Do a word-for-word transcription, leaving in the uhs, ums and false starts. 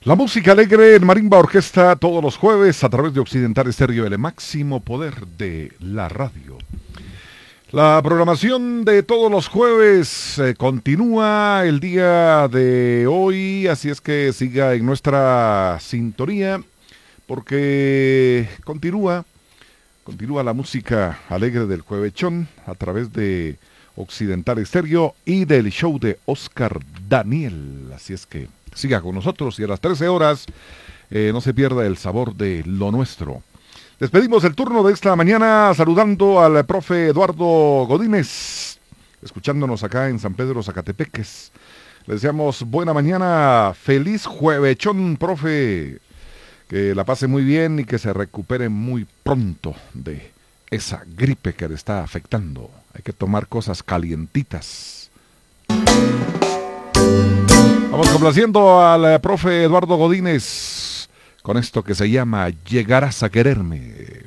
La música alegre en Marimba Orquesta todos los jueves a través de Occidental Estéreo, el máximo poder de la radio. La programación de todos los jueves eh, continúa el día de hoy, así es que siga en nuestra sintonía porque continúa, continúa la música alegre del juevechón a través de Occidental Estéreo y del show de Oscar Daniel, así es que siga con nosotros y a las trece horas eh, no se pierda el sabor de lo nuestro. Despedimos el turno de esta mañana saludando al profe Eduardo Godínez, escuchándonos acá en San Pedro, Zacatepeques. Le deseamos buena mañana, feliz juevechón, profe. Que la pase muy bien y que se recupere muy pronto de esa gripe que le está afectando. Hay que tomar cosas calientitas. Vamos complaciendo al profe Eduardo Godínez con esto que se llama Llegarás a quererme.